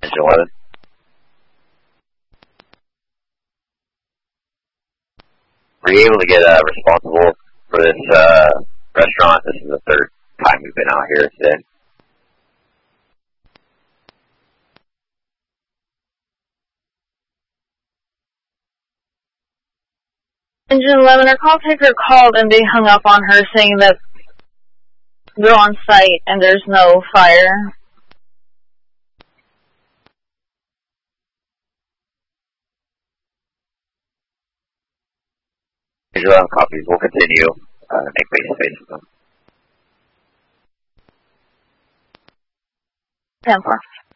Engine 11. Were you able to get responsible for this restaurant? This is the third time we've been out here today. Engine 11, our call taker called and they hung up on her saying that they're on site and there's no fire. Engine 11 copies. We'll continue make face-to-face with them. 10-4.